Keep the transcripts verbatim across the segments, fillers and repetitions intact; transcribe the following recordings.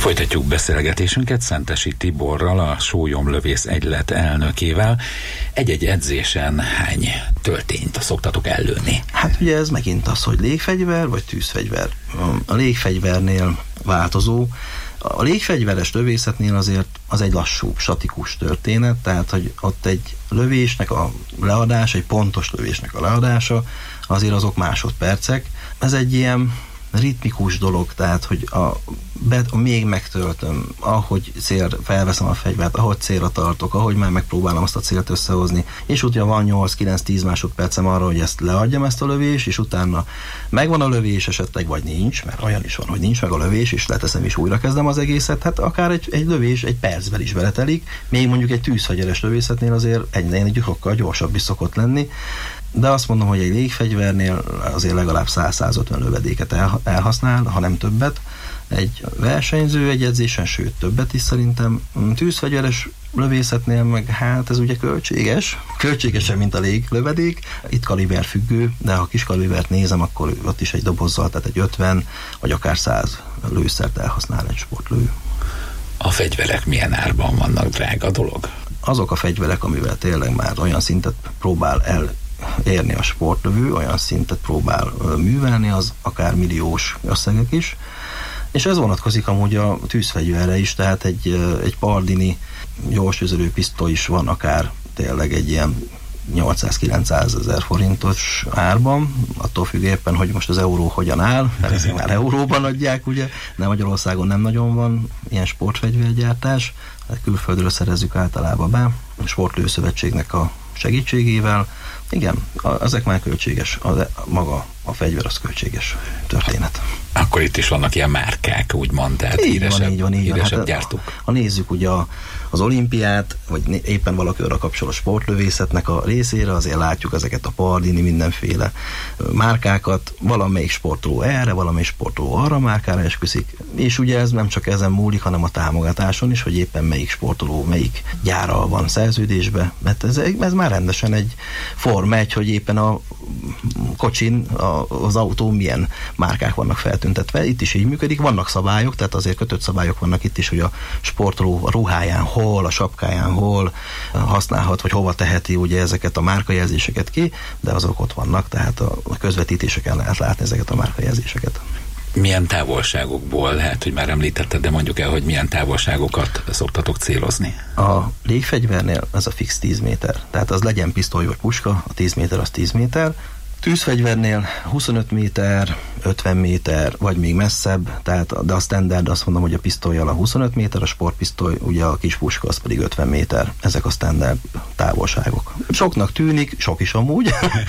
Folytatjuk beszélgetésünket Szentesi Tiborral, a Sólyomlövész Egylet elnökével. Egy-egy edzésen hány töltényt szoktatok ellőni? Hát ugye ez megint az, hogy légfegyver vagy tűzfegyver. A légfegyvernél változó. A légfegyveres lövészetnél azért az egy lassú, statikus történet, tehát hogy ott egy lövésnek a leadása, egy pontos lövésnek a leadása, azért azok másodpercek. Ez egy ilyen ritmikus dolog, tehát hogy a, be, a még megtöltöm, ahogy cél, felveszem a fegyvert, ahogy célra tartok, ahogy már megpróbálom azt a célt összehozni, és utána van nyolc-kilenc-tíz másodpercem arra, hogy ezt leadjam, ezt a lövés, és utána megvan a lövés esetleg, vagy nincs, mert olyan is van, hogy nincs meg a lövés, és leteszem, és újra kezdem az egészet, hát akár egy, egy lövés egy percben is beletelik, még mondjuk egy tűzfegyveres lövészetnél azért egy sokkal gyorsabb is szokott lenni, de azt mondom, hogy egy légfegyvernél azért legalább száz-százötven lövedéket elhasznál, ha nem többet. Egy versenyző egy edzésen, sőt többet is szerintem. Tűzfegyveres lövészetnél meg hát ez ugye költséges, költségesebb, mint a léglövedék. Itt kaliber függő, de ha kis kalibert nézem, akkor ott is egy dobozzal, tehát egy ötven vagy akár száz lőszert elhasznál egy sportlövő. A fegyverek milyen árban vannak, drága dolog? Azok a fegyverek, amivel tényleg már olyan szintet próbál el érni a sportlövő, olyan szintet próbál művelni, az akár milliós összegek is. És ez vonatkozik amúgy a tűzfegyverre is, tehát egy, egy Pardini gyorstüzelő pisztoly is van akár tényleg egy ilyen nyolcszáz-kilencszáz ezer forintos árban, attól függ éppen, hogy most az euró hogyan áll, mert ezek már euróban adják, ugye, de Magyarországon nem nagyon van ilyen sportfegyvergyártás, külföldről szerezzük általában be, a Sportlőszövetségnek a segítségével. Igen, ezek már költséges, a, maga a fegyver az költséges történet. Akkor itt is vannak ilyen márkák, úgymond, tehát így híresebb, van, így van, így híresebb hát, gyártók. Ha nézzük ugye a, az olimpiát, vagy éppen valaki arra kapcsol a sportlövészetnek a részére, azért látjuk ezeket a Pardini mindenféle márkákat, valamelyik sportoló erre, valamelyik sportoló arra márkára esküszik, és ugye ez nem csak ezen múlik, hanem a támogatáson is, hogy éppen melyik sportoló, melyik gyárral van szerződésbe, mert ez, ez már rendesen egy forma egy, hogy éppen a kocsin, a, az autó milyen márkák vannak feltüntetve. Itt is így működik, vannak szabályok, tehát azért kötött szabályok vannak itt is, hogy a sportoló a ruháján hol, a sapkáján hol használhat, vagy hova teheti ugye ezeket a márkajelzéseket ki, de azok ott vannak, tehát a, a közvetítéseken lehet látni ezeket a márkajelzéseket. Milyen távolságokból, lehet, hogy már említetted, de mondjuk el, hogy milyen távolságokat szoktatok célozni? A légfegyvernél ez a fix tíz méter, tehát az legyen pisztoly vagy puska, a tíz méter az tíz méter, tűzfegyvernél huszonöt méter, ötven méter, vagy még messzebb, tehát, de a standard azt mondom, hogy a pisztollyal a huszonöt méter, a sportpisztoly, ugye a kis puska az pedig ötven méter. Ezek a standard távolságok. Soknak tűnik, sok is amúgy,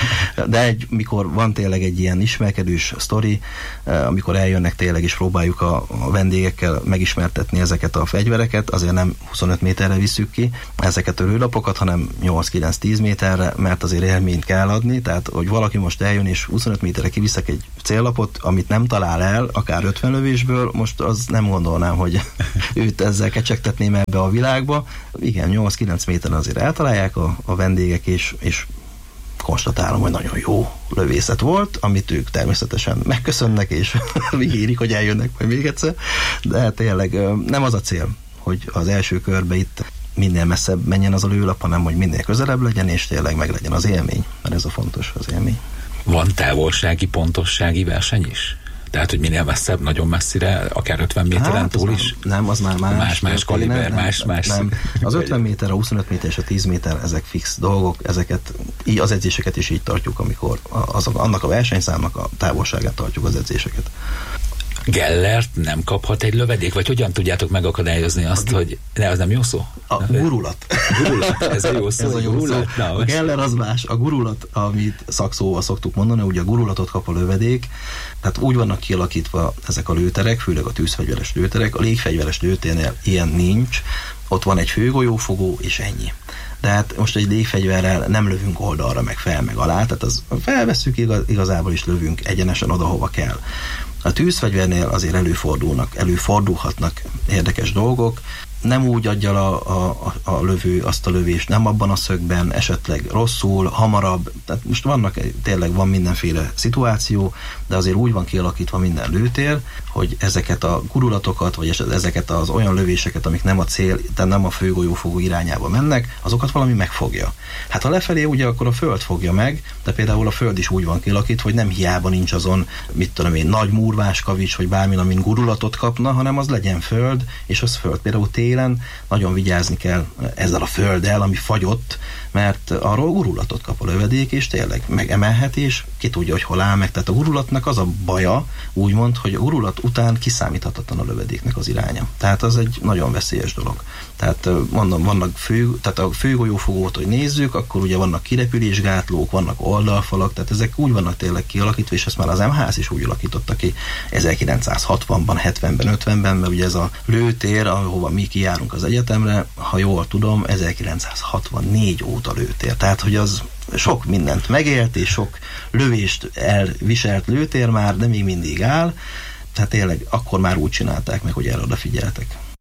de egy, mikor van tényleg egy ilyen ismerkedős sztori, amikor eljönnek tényleg és próbáljuk a, a vendégekkel megismertetni ezeket a fegyvereket, azért nem huszonöt méterre visszük ki ezeket a lőlapokat, hanem nyolc-kilenc-tíz méterre, mert azért élményt kell adni, tehát hogy valaki most eljön és huszonöt méterre kiviszek egy céllapot, amit nem talál el, akár ötven lövésből, most az nem gondolnám, hogy őt ezzel kecsegtetném ebbe a világba. Igen, nyolc-kilenc méteren azért eltalálják a, a vendégek, és, és konstatálom, hogy nagyon jó lövészet volt, amit ők természetesen megköszönnek, és ígérik, hogy eljönnek majd még egyszer, de tényleg nem az a cél, hogy az első körbe itt minél messzebb menjen az a lőlap, hanem hogy minél közelebb legyen, és tényleg meg legyen az élmény, mert ez a fontos, az élmény. Van távolsági, pontossági verseny is? Tehát, hogy minél messzebb, nagyon messzire, akár ötven méteren hát, túl is? Nem, nem, az már más. Más, más kaliber, nem, más, más. Nem. Az ötven méter, a huszonöt méter és a tíz méter, ezek fix dolgok, ezeket, így az edzéseket is így tartjuk, amikor az, annak a versenyszámnak a távolságát tartjuk az edzéseket. Gellert nem kaphat egy lövedék? Vagy hogyan tudjátok megakadályozni azt, a, hogy... Ne, az nem jó szó? A gurulat. Gurulat, ez a jó szó. Ez a jó gurulat. szó. Na, a Geller az más. A gurulat, amit szakszóval szoktuk mondani, ugye a gurulatot kap a lövedék, tehát úgy vannak kialakítva ezek a lőterek, főleg a tűzfegyveres lőterek, a légfegyveres lőtérnél ilyen nincs, ott van egy főgolyófogó, és ennyi. Tehát most egy légfegyverrel nem lövünk oldalra, meg fel, meg alá, tehát az felvesszük, igaz, igazából is lövünk egyenesen oda, hova kell. A tűzfegyvernél azért előfordulnak, előfordulhatnak érdekes dolgok. nem úgy adja a, a, a lövő azt a lövést, nem abban a szögben, esetleg rosszul, hamarabb, tehát most vannak, tényleg van mindenféle szituáció, de azért úgy van kialakítva minden lőtér, hogy ezeket a gurulatokat, vagy ezeket az olyan lövéseket, amik nem a cél, tehát nem a főgolyófogó irányába mennek, azokat valami megfogja. Hát ha lefelé ugye, akkor a föld fogja meg, de például a föld is úgy van kialakítva, hogy nem hiába nincs azon, mit tudom én, nagy murvás kavics, vagy bármi, amin gurulatot kapna, hanem az legyen föld, és az föld. Például télen nagyon vigyázni kell ezzel a földdel, ami fagyott, mert arról gurulatot kap a lövedék, és tényleg megemelhet, és ki tudja, hogy hol áll meg. Tehát a gurulatnak az a baja, úgymond, hogy a gurulat után kiszámíthatatlan a lövedéknek az iránya. Tehát az egy nagyon veszélyes dolog. Tehát mondom, vannak fő, tehát a főgolyófogót, hogy nézzük, akkor ugye vannak kirepülésgátlók, vannak oldalfalak, tehát ezek úgy vannak tényleg kialakítva, és ezt már az em há es is úgy alakította ki ezerkilencszázhatvanban, hetvenben, ötvenben, mert ugye ez a lőtér, ahova mi kijárunk az egyetemre, ha jól tudom, ezerkilencszázhatvannégy óta lőtér. Tehát, hogy az sok mindent megélt, és sok lövést elviselt lőtér már, de még mindig áll. Tehát tényleg akkor már úgy csinálták meg, hogy erre odafigyeltek.